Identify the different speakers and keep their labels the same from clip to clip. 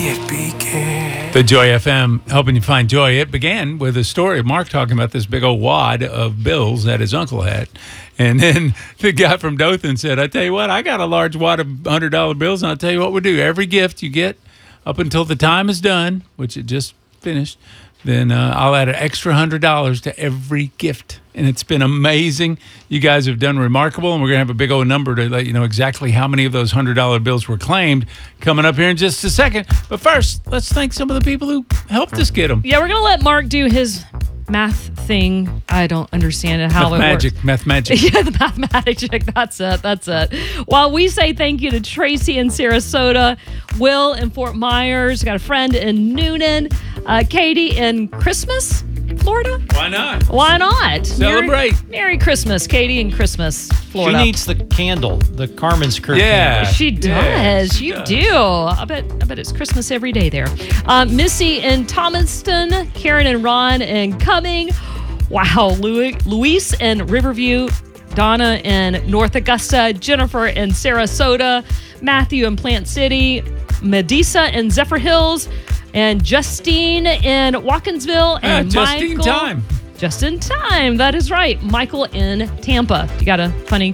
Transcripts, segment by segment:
Speaker 1: it began.
Speaker 2: The Joy FM helping you find joy. It began with a story of Mark talking about this big old wad of bills that his uncle had. And then the guy from Dothan said, I tell you what, I got a large wad of $100 bills, and I'll tell you what we'll do. Every gift you get up until the time is done, which it just finished, then I'll add an extra $100 to every gift. And it's been amazing. You guys have done remarkable, and we're going to have a big old number to let you know exactly how many of those $100 bills were claimed coming up here in just a second. But first, let's thank some of the people who helped us get them.
Speaker 3: Yeah, we're going to let Mark do his math thing. I don't understand how it works.
Speaker 2: Math magic.
Speaker 3: Yeah, the math magic. That's it. While we say thank you to Tracy in Sarasota, Will in Fort Myers, got a friend in Noonan, Katie in Christmas, Florida.
Speaker 2: Why not?
Speaker 3: Why not?
Speaker 2: Celebrate.
Speaker 3: Merry Christmas, Katie in Christmas, Florida.
Speaker 4: She needs the candle, the Carmen's Crew.
Speaker 2: Yeah.
Speaker 4: candle.
Speaker 3: She does.
Speaker 2: Yeah,
Speaker 3: you do. I bet it's Christmas every day there. Missy in Thomaston, Karen and Ron in Cumming. Wow. Luis in Riverview, Donna in North Augusta, Jennifer in Sarasota, Matthew in Plant City, Medisa in Zephyr Hills, and Justine in Watkinsville, and
Speaker 2: Justine
Speaker 3: Michael.
Speaker 2: time.
Speaker 3: Just in time. That is right. Michael in Tampa. You got a funny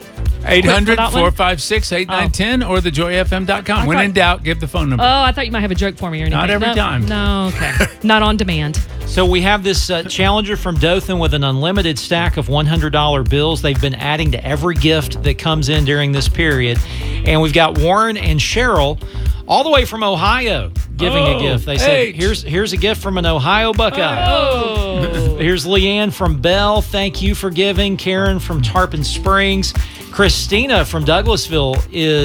Speaker 2: 800-456-8910 or thejoyfm.com. When in doubt, give the phone number.
Speaker 3: Oh, I thought you might have a joke for me or anything.
Speaker 2: Not every time.
Speaker 3: No, okay. Not on demand.
Speaker 4: So we have this challenger from Dothan with an unlimited stack of $100 bills. They've been adding to every gift that comes in during this period. And we've got Warren and Cheryl all the way from Ohio giving a gift. They said, here's a gift from an Ohio Buckeye.
Speaker 3: Oh.
Speaker 4: Here's Leanne from Bell. Thank you for giving. Karen from Tarpon Springs. Christina from Douglasville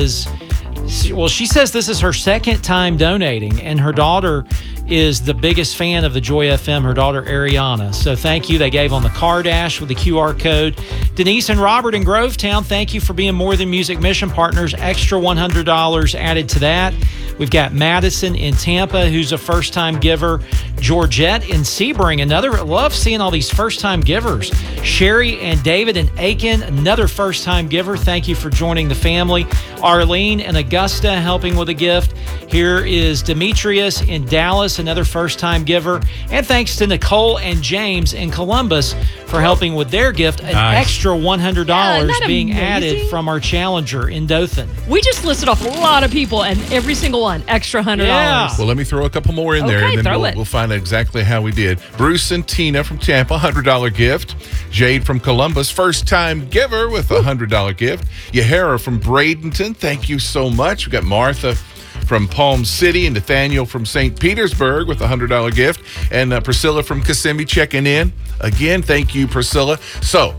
Speaker 4: she says this is her second time donating, and her daughter is the biggest fan of the Joy FM, her daughter Ariana. So thank you. They gave on the car dash with the QR code. Denise and Robert in Grovetown, thank you for being More Than Music Mission Partners. Extra $100 added to that. We've got Madison in Tampa, who's a first-time giver. Georgette in Sebring, love seeing all these first-time givers. Sherry and David in Aiken, another first-time giver. Thank you for joining the family. Arlene in Augusta helping with a gift. Here is Demetrius in Dallas, another first-time giver. And thanks to Nicole and James in Columbus for helping with their gift. An extra $100 being added from our challenger in Dothan.
Speaker 3: We just listed off a lot of people, and every single one, extra $100.
Speaker 4: Yeah.
Speaker 5: Well, let me throw a couple more in there, and then we'll find out exactly how we did. Bruce and Tina from Tampa, $100 gift. Jade from Columbus, first-time giver with a $100 gift. Yahara from Bradenton, thank you so much. We got Martha from Palm City and Nathaniel from St. Petersburg with a $100 gift. And Priscilla from Kissimmee checking in. Again, thank you, Priscilla. So,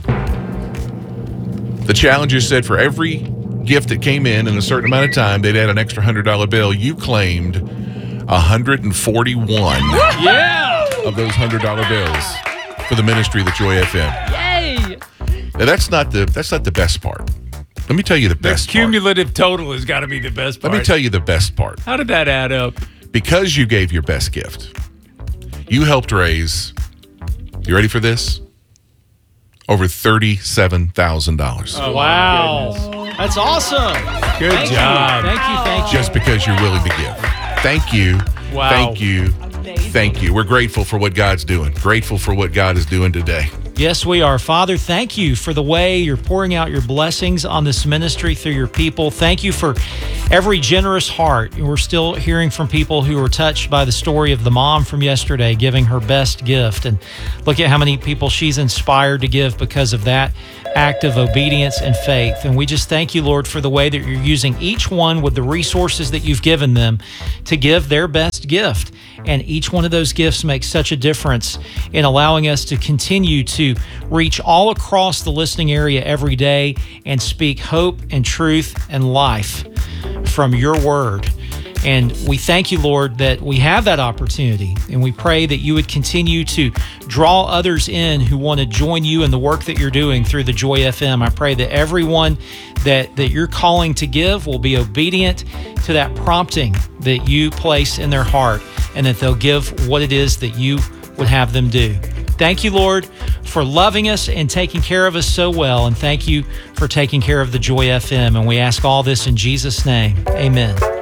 Speaker 5: the challenger said for every gift that came in a certain amount of time, they'd add an extra $100 bill. You claimed 141 of those $100 bills for the ministry of the Joy FM.
Speaker 3: Yay!
Speaker 5: Now, that's not the best part. Let me tell you the best
Speaker 2: part. The cumulative total has got to be the best part.
Speaker 5: Let me tell you the best part.
Speaker 2: How did that add up?
Speaker 5: Because you gave your best gift, you helped raise, you ready for this? Over $37,000.
Speaker 4: Oh, wow. That's awesome.
Speaker 2: Good job.
Speaker 4: Thank you.
Speaker 5: Just because you're willing to give. Thank you.
Speaker 2: Wow.
Speaker 5: Thank you. Thank you. We're grateful for what God's doing. Grateful for what God is doing today.
Speaker 4: Yes, we are. Father, thank you for the way you're pouring out your blessings on this ministry through your people. Thank you for every generous heart. We're still hearing from people who were touched by the story of the mom from yesterday giving her best gift. And look at how many people she's inspired to give because of that act of obedience and faith. And we just thank you, Lord, for the way that you're using each one with the resources that you've given them to give their best gift. And each one of those gifts makes such a difference in allowing us to continue to reach all across the listening area every day and speak hope and truth and life from your word. And we thank you, Lord, that we have that opportunity. And we pray that you would continue to draw others in who want to join you in the work that you're doing through the Joy FM. I pray that everyone that you're calling to give will be obedient to that prompting that you place in their heart, and that they'll give what it is that you would have them do. Thank you, Lord, for loving us and taking care of us so well. And thank you for taking care of the Joy FM. And we ask all this in Jesus' name. Amen.